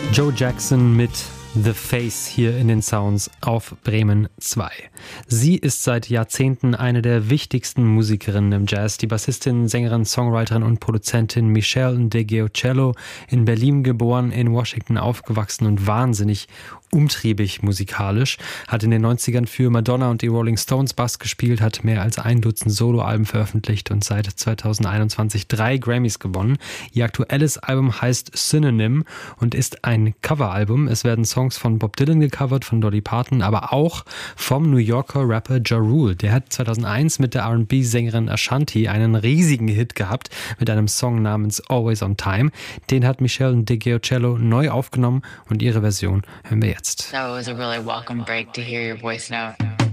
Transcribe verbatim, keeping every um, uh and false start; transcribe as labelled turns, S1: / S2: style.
S1: Joe Jackson mit The Face hier in den Sounds auf Bremen zwei. Sie ist seit Jahrzehnten eine der wichtigsten Musikerinnen im Jazz. Die Bassistin, Sängerin, Songwriterin und Produzentin Michelle DeGiocello, in Berlin geboren, in Washington aufgewachsen und wahnsinnig umtriebig musikalisch, hat in den neunzigern für Madonna und die Rolling Stones Bass gespielt, hat mehr als ein Dutzend Soloalben veröffentlicht und seit zweitausendeinundzwanzig drei Grammys gewonnen. Ihr aktuelles Album heißt Synonym und ist ein Coveralbum. Es werden Songs von Bob Dylan gecovert, von Dolly Parton, aber auch vom New Yorker Rapper Ja Rule. Der hat zweitausendeins mit der R and B-Sängerin Ashanti einen riesigen Hit gehabt mit einem Song namens Always on Time. Den hat Michelle DeGiocello neu aufgenommen und ihre Version hören wir jetzt.
S2: So it was a really welcome break to hear your voice note.